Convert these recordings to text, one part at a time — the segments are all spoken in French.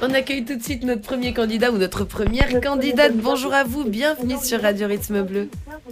On accueille tout de suite notre premier candidat ou notre première candidate. Bonjour à vous, bienvenue sur Radio Rythme Bleu.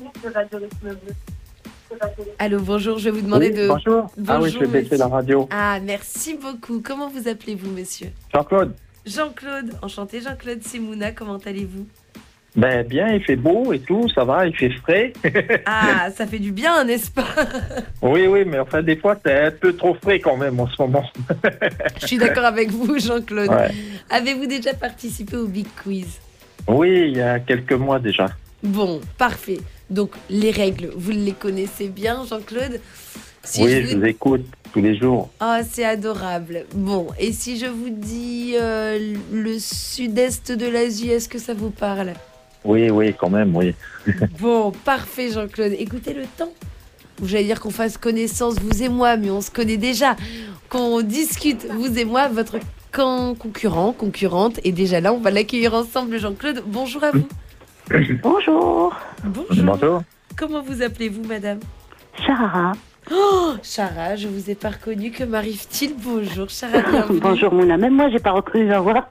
Allô, bonjour, je vais vous demander de... Bonjour. Ah oui, je vais baisser la radio. Ah, merci beaucoup. Comment vous appelez-vous, monsieur? Jean-Claude. Jean-Claude, enchanté. Jean-Claude, c'est Mouna, comment allez-vous? Ben bien, il fait beau et tout, ça va, il fait frais. Ah, ça fait du bien, n'est-ce pas? Oui, mais enfin, des fois, c'est un peu trop frais quand même en ce moment. Je suis d'accord avec vous, Jean-Claude. Ouais. Avez-vous déjà participé au Big Quiz? Oui, il y a quelques mois déjà. Bon, parfait. Donc, les règles, vous les connaissez bien, Jean-Claude? Si Oui, je vous écoute tous les jours. Oh, c'est adorable. Bon, et si je vous dis le sud-est de l'Asie, est-ce que ça vous parle? Oui, quand même, oui. Bon, parfait, Jean-Claude. Écoutez le temps. J'allais dire qu'on fasse connaissance, vous et moi, mais on se connaît déjà. Qu'on discute, vous et moi, votre concurrente est déjà là. On va l'accueillir ensemble, Jean-Claude. Bonjour à vous. Bonjour. Bonjour. Comment vous appelez-vous, madame? Chara. Oh, Chara, je vous ai pas reconnue. Que m'arrive-t-il? Bonjour, Chara, bienvenue. Bonjour, Mouna. Même moi, j'ai pas reconnu la voix.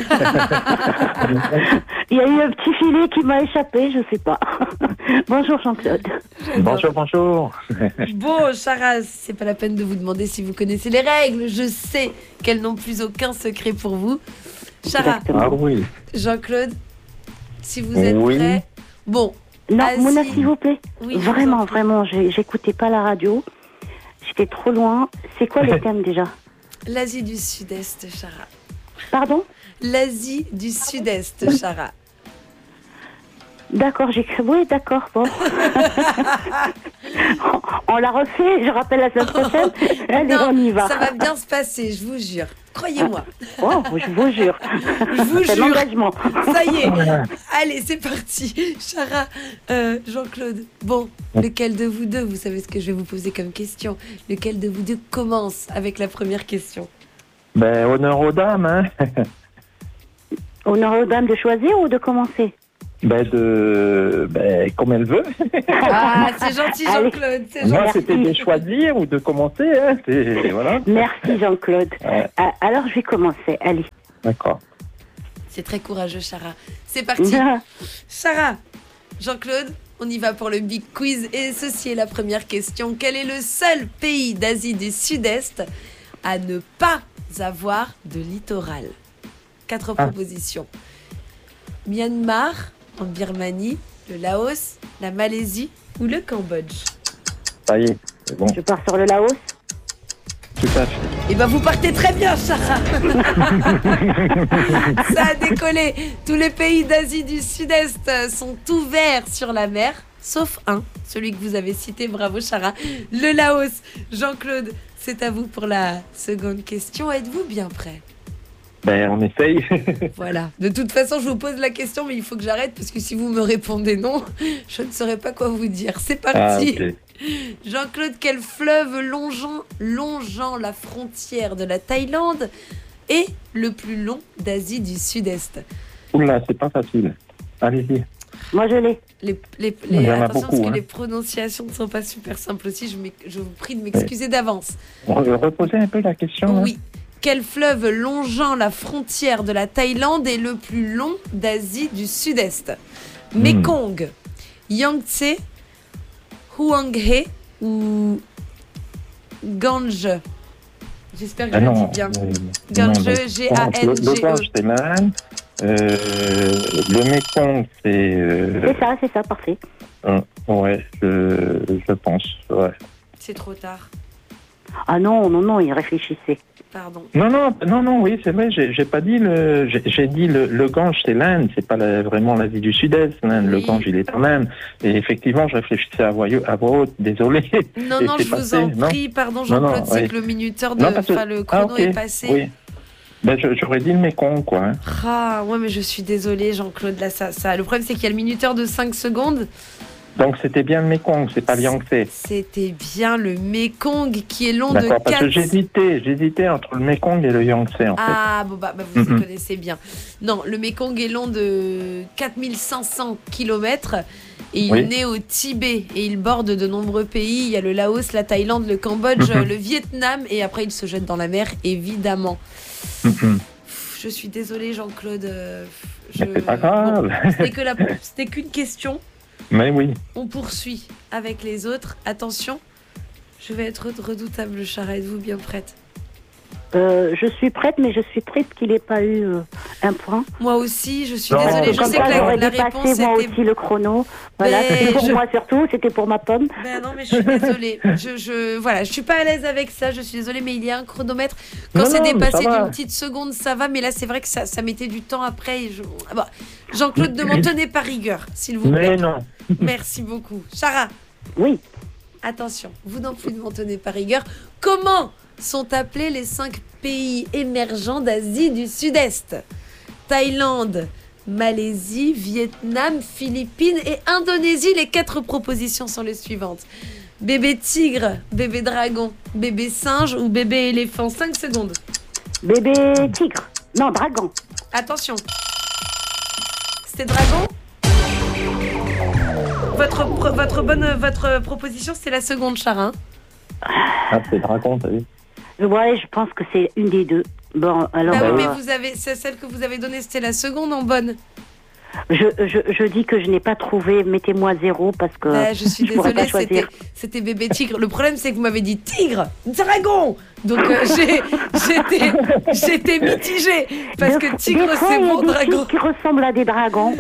Il y a eu un petit filet qui m'a échappé, je sais pas. Bonjour, Jean-Claude. Bonjour. Bon, Chara, c'est pas la peine de vous demander si vous connaissez les règles. Je sais qu'elles n'ont plus aucun secret pour vous. Chara, Ah oui. Jean-Claude, si vous êtes Oui. prêts. Bon. Non, Asie. Mouna, s'il vous plaît. Oui, je vous en Vraiment, prie. j'écoutais pas la radio. J'étais trop loin. C'est quoi les thèmes déjà? L'Asie du Sud-Est, Chara. Pardon? L'Asie du Sud-Est, Chara. D'accord, oui, d'accord, bon. On l'a refait, je rappelle la semaine prochaine. Allez, Non, on y va. ça va bien se passer, je vous jure. Croyez-moi. Oh, je vous jure. Je vous C'est jure. l'engagement. Ça y est. Allez, c'est parti. Chara, Jean-Claude. Bon, lequel de vous deux, vous savez ce que je vais vous poser comme question. Lequel de vous deux commence avec la première question? Ben, honneur aux dames, hein. Honneur aux dames de choisir ou de commencer? Comme elle veut. Ah, c'est gentil, Allez. Jean-Claude. C'est Moi, gentil. c'était de choisir ou de commencer, hein. Voilà. Merci Jean-Claude. Ouais. Alors je vais commencer, allez. D'accord. C'est très courageux, Chara. C'est parti. Chara, Jean-Claude, on y va pour le Big Quiz. Et ceci est la première question. Quel est le seul pays d'Asie du Sud-Est à ne pas avoir de littoral? 4 propositions. Myanmar, en Birmanie, le Laos, la Malaisie ou le Cambodge? Ça y est, c'est bon. Je pars sur le Laos. Tout à fait. Eh ben vous partez très bien, Chara. Ça a décollé. Tous les pays d'Asie du Sud-Est sont ouverts sur la mer, sauf un, celui que vous avez cité. Bravo, Chara. Le Laos. Jean-Claude, c'est à vous pour la seconde question. Êtes-vous bien prêt? Ben, on essaye. Voilà. De toute façon, je vous pose la question, mais il faut que j'arrête parce que si vous me répondez non, je ne saurais pas quoi vous dire. C'est parti. Ok. Jean-Claude, quel fleuve longeant la frontière de la Thaïlande est le plus long d'Asie du Sud-Est? Oula, c'est pas facile. Allez-y. Moi je l'ai. Il y en a Attention, beaucoup, parce que hein. les prononciations ne sont pas super simples aussi. Je vous prie de m'excuser d'avance. Reposez un peu la question. Oui. Quel fleuve longeant la frontière de la Thaïlande est le plus long d'Asie du Sud-Est? Mekong, Yangtze, Huanghe ou Gange? J'espère que je le dis bien. Gange, G-A-N-G-E. Le Gange, c'est Man. Le Mekong, c'est... C'est ça, parfait. Ouais, je pense. Ouais. C'est trop tard. Ah non, il réfléchissait. Pardon. Non, oui, c'est vrai, j'ai pas dit le... J'ai dit le Gange, c'est l'Inde, c'est pas vraiment l'Asie du Sud-Est, l'Inde, Oui. le Gange, il est en Inde. Et effectivement, je réfléchissais à voix haute, désolé. Non, Et je c'est vous passé, en non prie, pardon Jean-Claude, Non, c'est oui. que le minuteur Non, parce que- le chrono ok, est passé. Oui. Ben, j'aurais dit le Mekong, quoi. Hein. Ah, ouais, mais je suis désolée, Jean-Claude, là, ça. Le problème, c'est qu'il y a le minuteur de 5 secondes. Donc, c'était bien le Mekong, c'est pas le Yangtze. C'était bien le Mekong qui est long de D'accord, parce 4... que j'hésitais entre le Mekong et le Yangtze, en fait. Ah, bon, vous y connaissez bien. Non, le Mekong est long de 4500 km et il est né au Tibet et il borde de nombreux pays. Il y a le Laos, la Thaïlande, le Cambodge, le Vietnam et après il se jette dans la mer, évidemment. Je suis désolée, Jean-Claude. Mais c'est pas grave. Bon, c'était qu'une question. Mais oui. On poursuit avec les autres. Attention, je vais être redoutable, Chara. Êtes-vous bien prête? Je suis prête, mais je suis triste qu'il n'ait pas eu un point. Moi aussi, je suis désolée. Je Comme sais ça, que j'aurais la dépassé réponse moi était... aussi le chrono. Voilà, Mais c'était pour moi surtout, c'était pour ma pomme. Ben non, mais je suis désolée. Voilà, je suis pas à l'aise avec ça. Je suis désolée, mais il y a un chronomètre. Quand c'est dépassé d'une petite seconde, ça va. Mais là, c'est vrai que ça mettait du temps après. Bon. Jean-Claude, ne m'en tenez pas rigueur, s'il vous plaît. Mais non. Merci beaucoup. Chara. Oui. Attention, vous non plus ne m'en tenez pas rigueur. Comment sont appelés les 5 pays émergents d'Asie du Sud-Est? Thaïlande, Malaisie, Vietnam, Philippines et Indonésie. Les 4 propositions sont les suivantes. Bébé tigre, bébé dragon, bébé singe ou bébé éléphant. 5 secondes. Bébé tigre. Non, dragon. Attention. C'était dragon? Votre proposition, c'est la seconde, Chara. Ah, c'est dragon, t'as vu? Ouais, je pense que c'est une des deux. Bon, alors. Ah oui, mais c'est celle que vous avez donnée, c'était la seconde en bonne. Je dis que je n'ai pas trouvé. Mettez-moi 0 parce que. Je suis désolée, c'était bébé tigre. Le problème, c'est que vous m'avez dit tigre, dragon. Donc j'étais mitigée parce que tigre, c'est bon, dragon. Qui ressemblent à des dragons.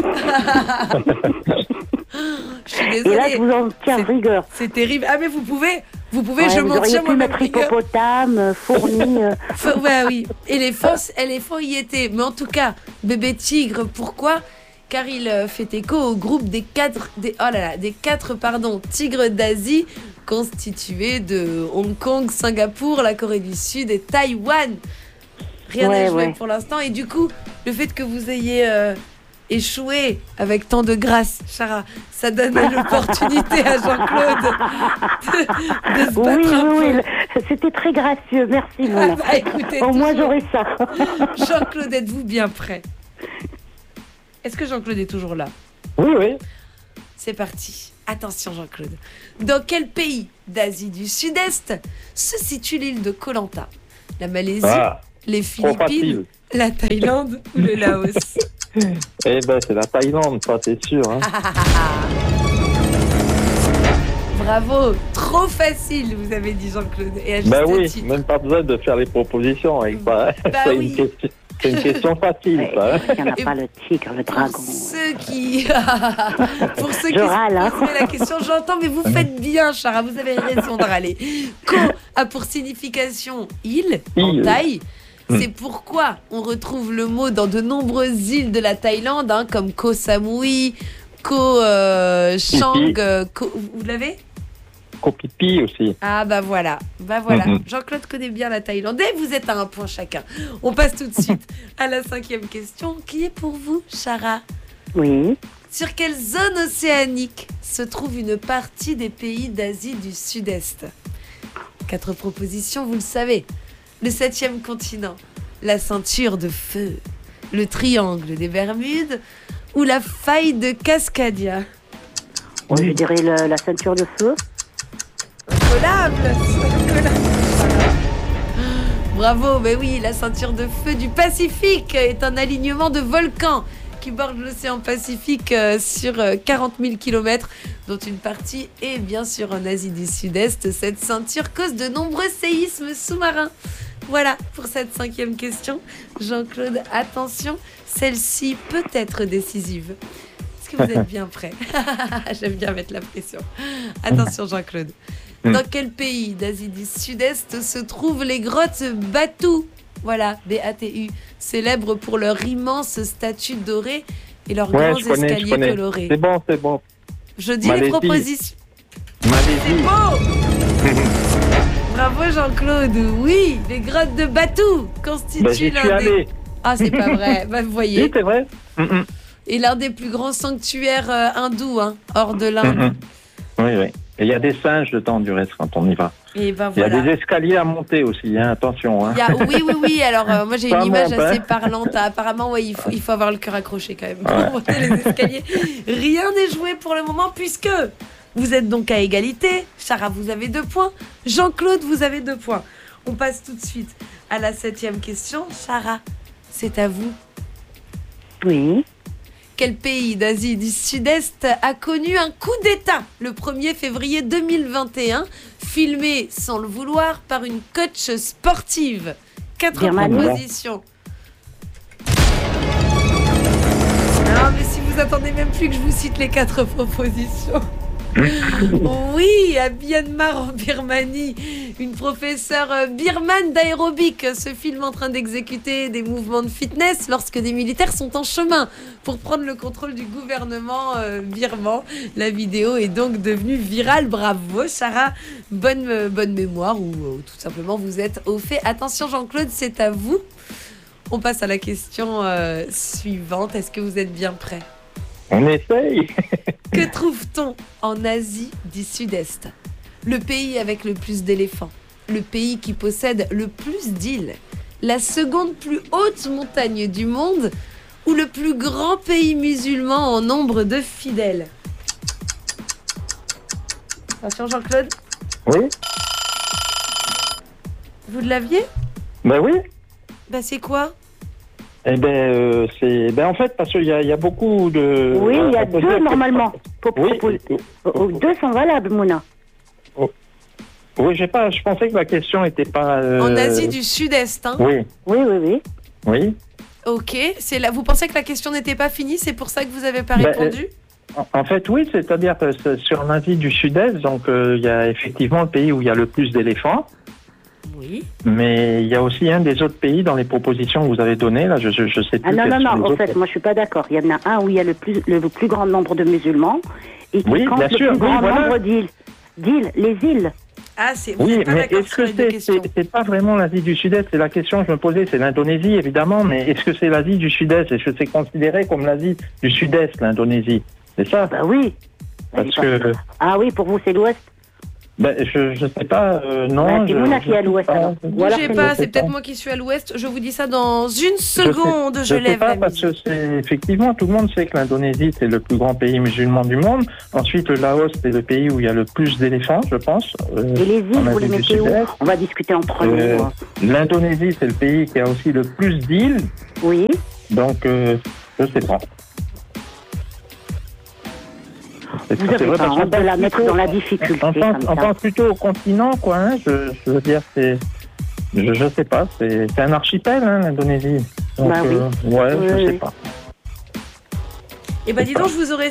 Je suis désolée. Et là, je vous en tiens rigueur. C'est terrible. Ah mais vous pouvez, ouais, je m'en tiens moi-même mettre hippopotame, fourmi. Ouais, oui. Éléphant y était. Mais en tout cas, bébé tigre, pourquoi? Car il fait écho au groupe des quatre tigres d'Asie, constitués de Hong Kong, Singapour, la Corée du Sud et Taïwan. Rien à jouer pour l'instant. Et du coup, le fait que vous ayez échoué avec tant de grâce, Chara, ça donne l'opportunité à Jean-Claude de se battre un peu. Oui, c'était très gracieux. Merci, Mona. Écoutez, au moins, j'aurai ça. Jean-Claude, êtes-vous bien prêt? Est-ce que Jean-Claude est toujours là? Oui. C'est parti. Attention, Jean-Claude. Dans quel pays d'Asie du Sud-Est se situe l'île de Koh Lanta? La Malaisie, les Philippines, la Thaïlande ou le Laos? Eh ben, c'est la Thaïlande, ça, c'est sûr. Hein. Bravo, trop facile, vous avez dit, Jean-Claude. Et titre. Même pas besoin de faire les propositions. Oui. C'est une question facile, ça. Il n'y en a pas le tigre, le dragon. Pour ceux qui se râle, posent la question, j'entends, mais vous faites bien, Chara, vous avez raison de râler. Ko a pour signification île, en thaï. C'est pourquoi on retrouve le mot dans de nombreuses îles de la Thaïlande, comme Koh Samui, Koh Chang. Vous l'avez? Koh Phi Phi aussi. Ah bah voilà. Jean-Claude connaît bien la Thaïlande et vous êtes à un point chacun. On passe tout de suite à la 5e question qui est pour vous, Chara. Oui. Sur quelle zone océanique se trouve une partie des pays d'Asie du Sud-Est? 4 propositions, vous le savez. Le 7e continent, la ceinture de feu, le triangle des Bermudes ou la faille de Cascadia? Je dirais la ceinture de feu. Collable. Bravo, mais oui, la ceinture de feu du Pacifique est un alignement de volcans qui borde l'océan Pacifique sur 40 000 km, dont une partie est bien sûr en Asie du Sud-Est. Cette ceinture cause de nombreux séismes sous-marins. Voilà pour cette 5e question. Jean-Claude, attention, celle-ci peut être décisive. Est-ce que vous êtes bien prêts? J'aime bien mettre la pression. Attention, Jean-Claude. Dans quel pays d'Asie du Sud-Est se trouvent les grottes Batu? Voilà, B-A-T-U, célèbres pour leur immense statue dorée et leurs grands escaliers colorés. C'est bon. Je dis Malaisie. Les propositions. Malaisie. C'est beau. Bravo Jean-Claude, oui, les grottes de Batu constituent l'un des... Ah, c'est pas vrai, vous voyez. Oui, c'est vrai. Et l'un des plus grands sanctuaires hindous, hors de l'Inde. Oui. Et il y a des singes dedans, du reste, quand on y va. Et voilà. Il y a des escaliers à monter aussi, attention. Oui. Alors, moi, j'ai une image assez parlante. Apparemment, il faut avoir le cœur accroché quand même pour monter les escaliers. Rien n'est joué pour le moment, puisque vous êtes donc à égalité. Chara, vous avez 2 points. Jean-Claude, vous avez 2 points. On passe tout de suite à la 7e question. Chara, c'est à vous. Oui. Quel pays d'Asie du Sud-Est a connu un coup d'État le 1er février 2021, filmé sans le vouloir par une coach sportive? 4 Birmanie. propositions. Non, mais si vous attendez même plus que je vous cite les 4 propositions. Oui, à Myanmar en Birmanie, une professeure birmane d'aérobic se filme en train d'exécuter des mouvements de fitness lorsque des militaires sont en chemin pour prendre le contrôle du gouvernement birman. La vidéo est donc devenue virale. Bravo Sarah, bonne mémoire ou tout simplement vous êtes au fait. Attention Jean-Claude, c'est à vous. On passe à la question suivante. Est-ce que vous êtes bien prêts? On essaye. Que trouve-t-on en Asie du Sud-Est? Le pays avec le plus d'éléphants, le pays qui possède le plus d'îles, la seconde plus haute montagne du monde ou le plus grand pays musulman en nombre de fidèles? Attention Jean-Claude. Oui. Vous l'aviez? Ben oui. Bah c'est quoi? Eh ben, en fait, parce qu'il y a beaucoup de... Oui, il y a 2 normalement. Oui. 2 sont valables, Mouna. Oui, je pensais que la question n'était pas... En Asie du Sud-Est, hein? Oui. Oui. Ok, c'est là. Vous pensez que la question n'était pas finie, c'est pour ça que vous n'avez pas répondu? En fait, oui, c'est-à-dire que sur l'Asie du Sud-Est, donc il y a effectivement le pays où il y a le plus d'éléphants. Oui. Mais il y a aussi un des autres pays dans les propositions que vous avez données, là, je sais plus. Ah non, en fait, moi je suis pas d'accord. Il y en a un où il y a le plus grand nombre de musulmans et qui compte le plus grand nombre d'îles. Les îles. Ah, c'est oui, pas mais est-ce que c'est pas vraiment l'Asie du Sud-Est? C'est la question que je me posais, c'est l'Indonésie évidemment, mais est-ce que c'est l'Asie du Sud-Est? Est-ce que c'est considéré comme l'Asie du Sud-Est, l'Indonésie? C'est ça? Bah oui. Parce que... Ah oui, pour vous c'est l'Ouest? Ben, je sais pas, non. C'est Mouna qui est à l'Ouest alors. Bougez pas, c'est peut-être moi qui suis à l'Ouest. Je vous dis ça dans une seconde. Je lève la musique. Parce que c'est effectivement, tout le monde sait que l'Indonésie c'est le plus grand pays musulman du monde. Ensuite, le Laos c'est le pays où il y a le plus d'éléphants, je pense. Et les îles, vous les mettez où? On va discuter entre nous. L'Indonésie c'est le pays qui a aussi le plus d'îles. Oui. Donc, je sais pas. Vous avez pas honte de la mettre dans la difficulté. On pense plutôt au continent, quoi. Hein. Je veux dire, je sais pas, c'est un archipel, hein, l'Indonésie. Donc, bah oui. Je sais pas. Eh ben dis donc, je vous aurais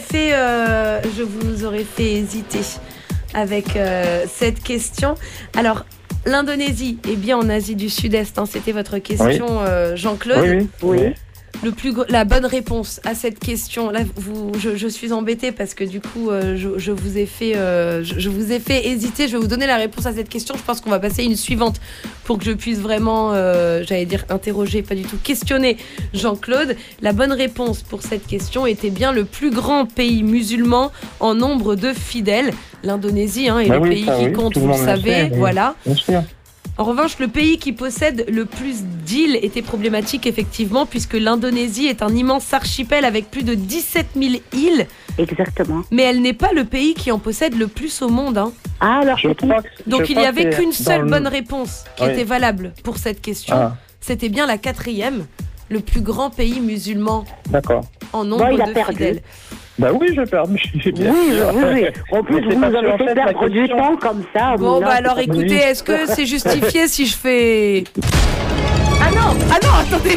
fait hésiter avec cette question. Alors, l'Indonésie est bien en Asie du Sud-Est, hein, c'était votre question, Jean-Claude. Oui. La bonne réponse à cette question, là, je suis embêtée parce que du coup, je vous ai fait hésiter. Je vais vous donner la réponse à cette question. Je pense qu'on va passer à une suivante pour que je puisse vraiment, interroger, pas du tout questionner Jean-Claude. La bonne réponse pour cette question était bien le plus grand pays musulman en nombre de fidèles. L'Indonésie est le pays qui compte, vous le savez, voilà. Bien sûr. En revanche, le pays qui possède le plus d'îles était problématique, effectivement, puisque l'Indonésie est un immense archipel avec plus de 17 000 îles. Exactement. Mais elle n'est pas le pays qui en possède le plus au monde. Hein. Ah, alors donc il n'y avait qu'une seule bonne réponse qui était valable pour cette question. Ah. C'était bien la 4e, le plus grand pays musulman. D'accord. En nombre de fidèles. Bah oui, je perds. Oui. En plus, vous nous avez fait perdre du temps comme ça. Bon, bah alors écoutez, est-ce que c'est justifié si je fais... Ah non, attendez.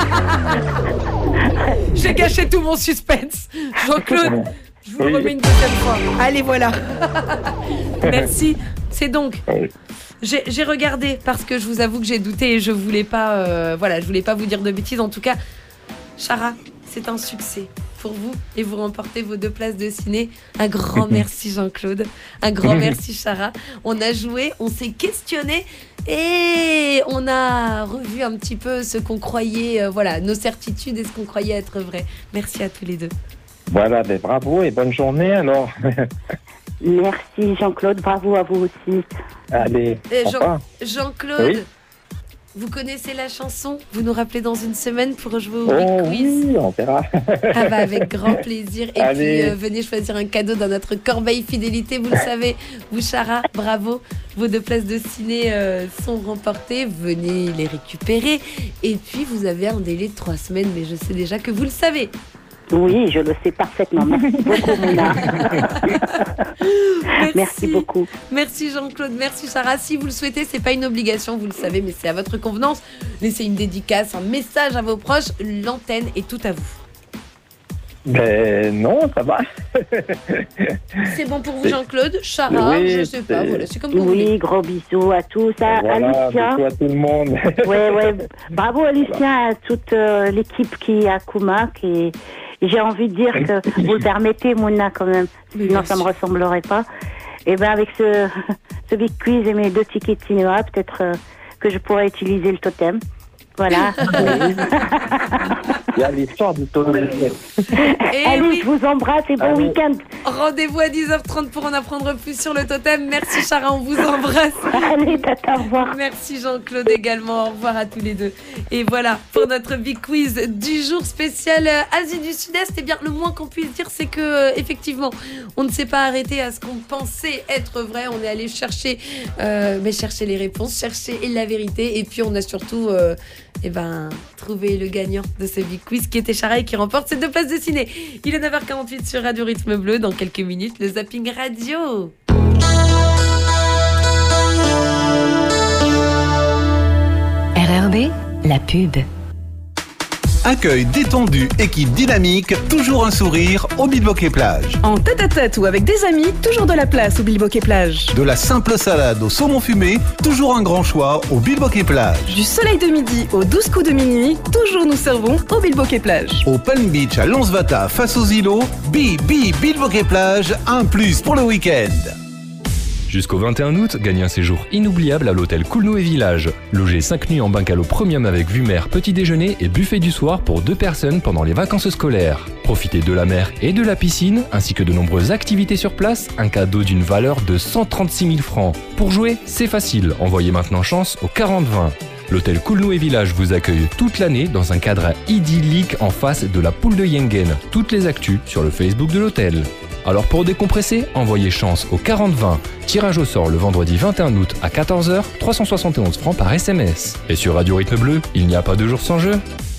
J'ai gâché tout mon suspense. Jean-Claude, je vous le remets une deuxième fois. Allez, voilà. Merci. C'est donc... J'ai regardé parce que je vous avoue que j'ai douté et je voulais pas vous dire de bêtises. En tout cas, Chara, c'est un succès pour vous et vous remportez vos 2 places de ciné. Un grand merci Jean-Claude, un grand merci Chara. On a joué, on s'est questionné et on a revu un petit peu ce qu'on croyait, nos certitudes et ce qu'on croyait être vrai. Merci à tous les deux. Voilà, bravo et bonne journée alors. Merci Jean-Claude, bravo à vous aussi. Allez, Jean-Claude, oui. vous connaissez la chanson? Vous nous rappelez dans une semaine pour jouer au Big Quiz? Oui, on verra. Ah bah avec grand plaisir. Et puis venez choisir un cadeau dans notre corbeille fidélité. Vous le savez, vous Chara, bravo. Vos 2 places de ciné sont remportées. Venez les récupérer. Et puis vous avez un délai de 3 semaines, mais je sais déjà que vous le savez. Oui, je le sais parfaitement. Merci beaucoup, Mouna. Merci beaucoup. Merci Jean-Claude, merci Chara. Si vous le souhaitez, c'est pas une obligation, vous le savez, mais c'est à votre convenance. Laissez une dédicace, un message à vos proches. L'antenne est toute à vous. Ben non, ça va. C'est bon pour vous Jean-Claude? Chara, je sais pas, voilà, c'est comme vous voulez. Oui, gros bisous à tous, à Lucien. Bisous à tout le monde. Ouais, bravo à Lucien, à toute l'équipe qui est à Koumak. Et j'ai envie de dire que vous le permettez, Mouna, quand même, sinon ça me ressemblerait pas. Et ben avec ce Big Quiz et mes 2 tickets de cinéma, peut-être que je pourrais utiliser le totem. Voilà. Il y a l'histoire du totem. Allez, je vous embrasse et bon week-end. Rendez-vous à 10h30 pour en apprendre plus sur le totem. Merci Chara, on vous embrasse. Allez, tata, au revoir. Merci Jean-Claude également, au revoir à tous les deux. Et voilà, pour notre Big Quiz du jour spécial Asie du Sud-Est, eh bien, le moins qu'on puisse dire, c'est que effectivement, on ne s'est pas arrêté à ce qu'on pensait être vrai. On est allé chercher les réponses, chercher la vérité. Et puis, on a surtout trouvé le gagnant de ce Big Quiz qui était Chara et qui remporte ses 2 places de ciné. Il est 9h48 sur Radio Rythme Bleu. Dans quelques minutes, le Zapping Radio. RRB, la pub. Accueil détendu, équipe dynamique, toujours un sourire au Bilboquet Plage. En tête-à-tête ou avec des amis, toujours de la place au Bilboquet Plage. De la simple salade au saumon fumé, toujours un grand choix au Bilboquet Plage. Du soleil de midi aux 12 coups de minuit, toujours nous servons au Bilboquet Plage. Au Palm Beach à Lonsvata face aux îlots, Bilboquet Plage, un plus pour le week-end. Jusqu'au 21 août, gagnez un séjour inoubliable à l'hôtel Coulnou et Village. Logez 5 nuits en bungalow premium avec vue mer, petit déjeuner et buffet du soir pour 2 personnes pendant les vacances scolaires. Profitez de la mer et de la piscine, ainsi que de nombreuses activités sur place, un cadeau d'une valeur de 136 000 francs. Pour jouer, c'est facile, envoyez maintenant chance au 40-20. L'hôtel Coulnou et Village vous accueille toute l'année dans un cadre idyllique en face de la poule de Yengen. Toutes les actus sur le Facebook de l'hôtel. Alors pour décompresser, envoyez chance au 40-20. Tirage au sort le vendredi 21 août à 14h, 371 francs par SMS. Et sur Radio Rythme Bleu, il n'y a pas de jour sans jeu.